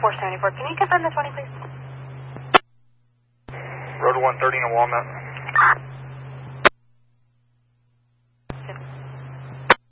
474. Can you confirm the 20, please? Road 130 in Walnut.